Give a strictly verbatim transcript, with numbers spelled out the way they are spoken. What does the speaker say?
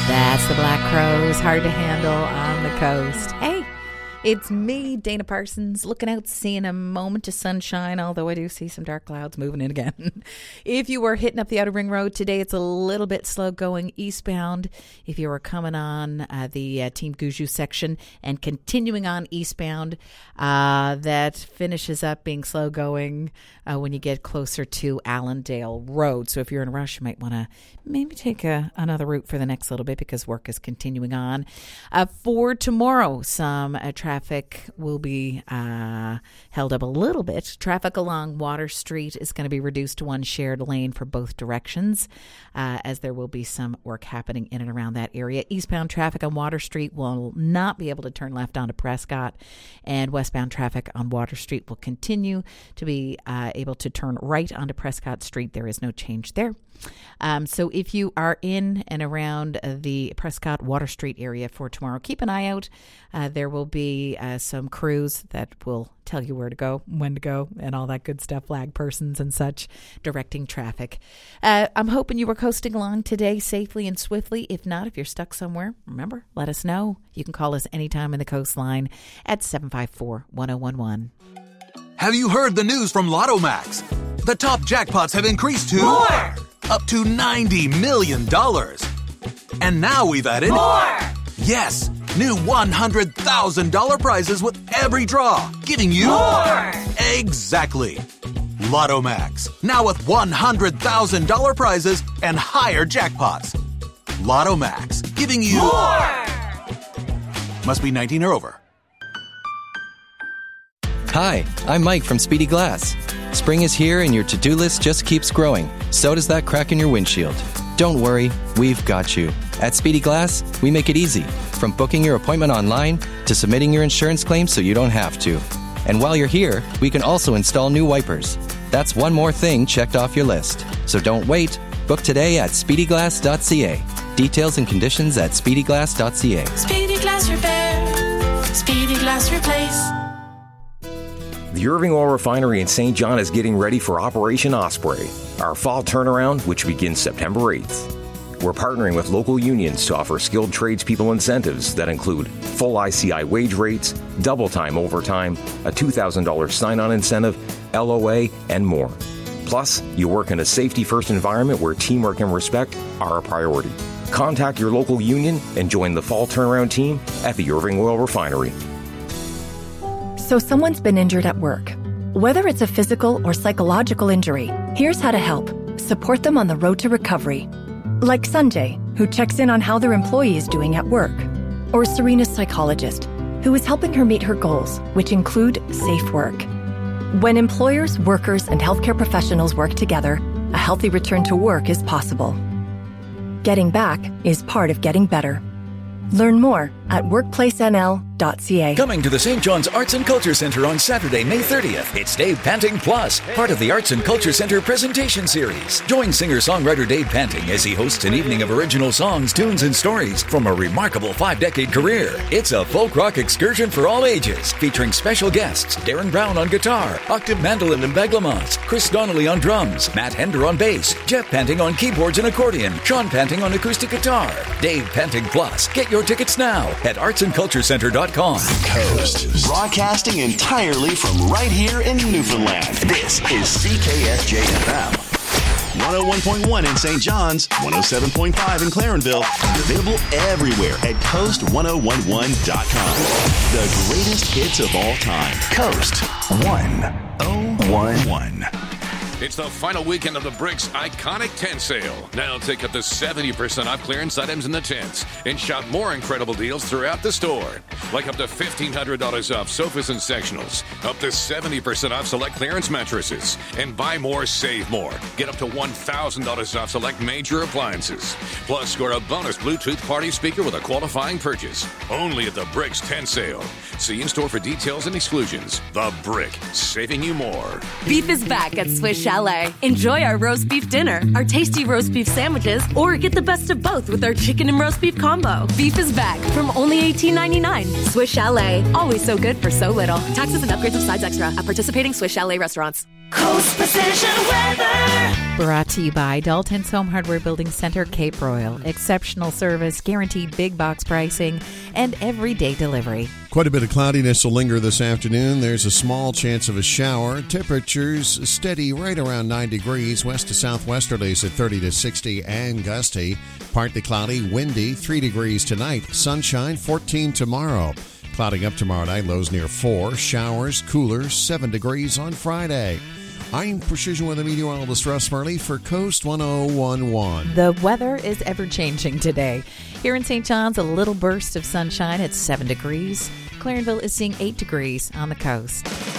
That's the Black Crowes, hard to handle on the coast. Hey, it's me, Dana Parsons, looking out, seeing a moment of sunshine, although I do see some dark clouds moving in again. If you were hitting up the Outer Ring Road today, it's a little bit slow going eastbound. If you were coming on uh, the uh, Team Guju section and continuing on eastbound, uh, that finishes up being slow going uh, when you get closer to Allendale Road. So if you're in a rush, you might want to maybe take a, another route for the next little bit because work is continuing on. Uh, for tomorrow, some uh, traffic will be uh, held up a little bit. Traffic along Water Street is going to be reduced to one shared lane for both directions, uh, as there will be some work happening in and around that area. Eastbound traffic on Water Street will not be able to turn left onto Prescott, and westbound traffic on Water Street will continue to be uh, able to turn right onto Prescott Street. There is no change there. Um, so if you are in and around uh, the Prescott Water Street area for tomorrow, keep an eye out. Uh, there will be uh, some crews that will tell you where to go, when to go, and all that good stuff, flag persons and such, directing traffic. Uh, I'm hoping you were coasting along today safely and swiftly. If not, if you're stuck somewhere, remember, let us know. You can call us anytime in the coastline at seven five four, one oh one one. Have you heard the news from Lotto Max? The top jackpots have increased to... More! Up to ninety million dollars. And now we've added... More! Yes, new one hundred thousand dollars prizes with every draw, giving you... More! Exactly. Lotto Max, now with one hundred thousand dollars prizes and higher jackpots. Lotto Max, giving you... More! Must be nineteen or over. Hi, I'm Mike from Speedy Glass. Spring is here and your to-do list just keeps growing. So does that crack in your windshield. Don't worry, we've got you. At Speedy Glass, we make it easy. From booking your appointment online to submitting your insurance claim so you don't have to. And while you're here, we can also install new wipers. That's one more thing checked off your list. So don't wait. Book today at speedy glass dot c a. Details and conditions at speedy glass dot c a. Speedy Glass Repair. Speedy Glass Replace. The Irving Oil Refinery in Saint John is getting ready for Operation Osprey, our fall turnaround, which begins September eighth. We're partnering with local unions to offer skilled tradespeople incentives that include full I C I wage rates, double time overtime, a two thousand dollars sign-on incentive, L O A, and more. Plus, you work in a safety-first environment where teamwork and respect are a priority. Contact your local union and join the fall turnaround team at the Irving Oil Refinery. So someone's been injured at work. Whether it's a physical or psychological injury, here's how to help. Support them on the road to recovery. Like Sanjay, who checks in on how their employee is doing at work. Or Serena's psychologist, who is helping her meet her goals, which include safe work. When employers, workers, and healthcare professionals work together, a healthy return to work is possible. Getting back is part of getting better. Learn more at workplace n l dot c a. Coming to the Saint John's Arts and Culture Center on Saturday, May thirtieth. It's Dave Panting Plus, part of the Arts and Culture Center presentation series. Join singer-songwriter Dave Panting as he hosts an evening of original songs, tunes, and stories from a remarkable five-decade career. It's a folk rock excursion for all ages, featuring special guests Darren Brown on guitar, octave mandolin and beglamas, Chris Donnelly on drums, Matt Hender on bass, Jeff Panting on keyboards and accordion, Sean Panting on acoustic guitar. Dave Panting Plus. Get your tickets now at arts and culture center dot com. Coast. Broadcasting entirely from right here in Newfoundland. This is C K S J F M. one oh one point one in Saint John's, one oh seven point five in Clarenville, and available everywhere at coast ten eleven dot com. The greatest hits of all time. Coast ten eleven. It's the final weekend of the Bricks Iconic Tent Sale. Now take up to seventy percent off clearance items in the tents and shop more incredible deals throughout the store. Like up to fifteen hundred dollars off sofas and sectionals, up to seventy percent off select clearance mattresses, and buy more, save more. Get up to one thousand dollars off select major appliances. Plus, score a bonus Bluetooth party speaker with a qualifying purchase. Only at the Bricks Tent Sale. See in-store for details and exclusions. The Brick, saving you more. Beef is back at Swiss Chef. Chalet. Enjoy our roast beef dinner, our tasty roast beef sandwiches, or get the best of both with our chicken and roast beef combo. Beef is back from only eighteen ninety-nine. Swiss Chalet. Always so good for so little. Taxes and upgrades of sides extra at participating Swiss Chalet restaurants. Coast Precision Weather. Brought to you by Dalton's Home Hardware Building Center, Cape Royal. Exceptional service, guaranteed big box pricing, and everyday delivery. Quite a bit of cloudiness will linger this afternoon. There's a small chance of a shower. Temperatures steady right around nine degrees. West to southwesterlies at thirty to sixty and gusty. Partly cloudy, windy, three degrees tonight. Sunshine, fourteen tomorrow. Clouding up tomorrow night, lows near four. Showers, cooler, seven degrees on Friday. I'm Precision Weather Meteorologist Russ Murley for Coast one oh one point one. The weather is ever-changing today. Here in Saint John's, a little burst of sunshine at seven degrees. Clarenville is seeing eight degrees on the coast.